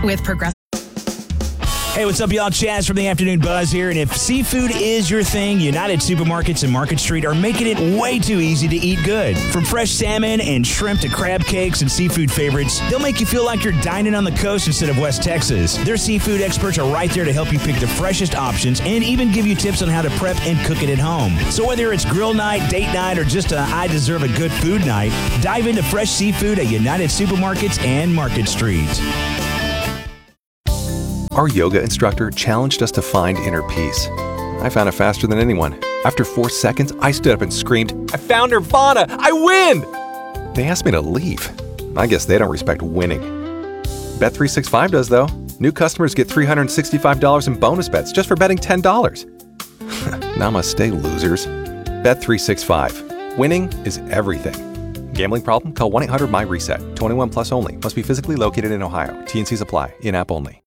With Progressive. Hey, what's up, y'all? Chaz from the Afternoon Buzz here. And if seafood is your thing, United Supermarkets and Market Street are making it way too easy to eat good. From fresh salmon and shrimp to crab cakes and seafood favorites, they'll make you feel like you're dining on the coast instead of West Texas. Their seafood experts are right there to help you pick the freshest options and even give you tips on how to prep and cook it at home. So whether it's grill night, date night, or just a I deserve a good food night, dive into fresh seafood at United Supermarkets and Market Street. Our yoga instructor challenged us to find inner peace. I found it faster than anyone. After 4 seconds, I stood up and screamed, "I found Nirvana! I win!" They asked me to leave. I guess they don't respect winning. Bet365 does, though. New customers get $365 in bonus bets just for betting $10. Namaste, losers. Bet365. Winning is everything. Gambling problem? Call 1-800-MY-RESET. 21 plus only. Must be physically located in Ohio. T&Cs apply. In-app only.